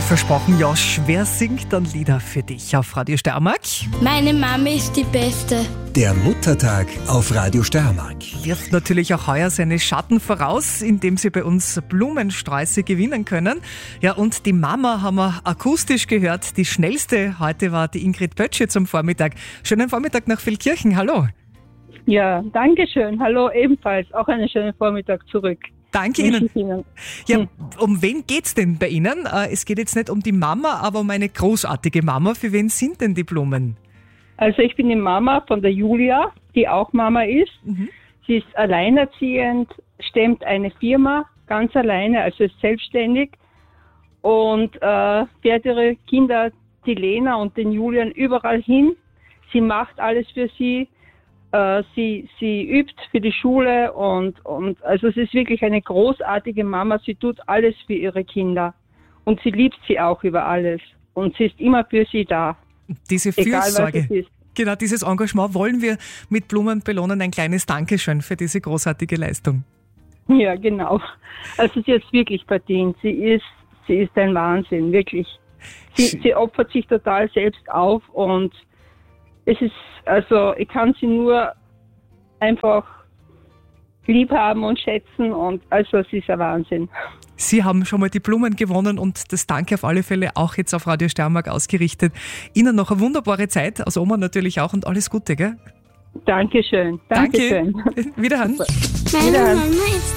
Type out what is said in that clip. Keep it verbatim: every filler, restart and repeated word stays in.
versprochen, Josh, wer singt dann Lieder für dich auf Radio Steiermark? Meine Mami ist die Beste. Der Muttertag auf Radio Steiermark. Wirft natürlich auch heuer seine Schatten voraus, indem Sie bei uns Blumensträuße gewinnen können. Ja, und die Mama haben wir akustisch gehört. Die schnellste heute war die Ingrid Pötsche zum Vormittag. Schönen Vormittag nach Feldkirchen. Hallo. Ja, danke schön. Hallo ebenfalls. Auch einen schönen Vormittag zurück. Danke Ihnen. Ihnen. Ja, um wen geht's denn bei Ihnen? Es geht jetzt nicht um die Mama, aber um eine großartige Mama. Für wen sind denn die Blumen? Also ich bin die Mama von der Julia, die auch Mama ist. Mhm. Sie ist alleinerziehend, stemmt eine Firma ganz alleine, also ist selbstständig und äh, fährt ihre Kinder, die Lena und den Julian, überall hin. Sie macht alles für sie. Sie, sie übt für die Schule und, und also es ist wirklich eine großartige Mama. Sie tut alles für ihre Kinder und sie liebt sie auch über alles und sie ist immer für sie da. Diese Fürsorge, egal, was es ist. Genau, dieses Engagement wollen wir mit Blumen belohnen. Ein kleines Dankeschön für diese großartige Leistung. Ja, genau. Also sie hat es wirklich verdient. Sie ist, sie ist ein Wahnsinn, wirklich. Sie, sie opfert sich total selbst auf und es ist, also ich kann sie nur einfach lieb haben und schätzen und also es ist ein Wahnsinn. Sie haben schon mal die Blumen gewonnen und das Danke auf alle Fälle auch jetzt auf Radio Steiermark ausgerichtet. Ihnen noch eine wunderbare Zeit, aus Oma natürlich auch und alles Gute, gell? Dankeschön. Dankeschön. Danke. Wiederhören. Meine Mama ist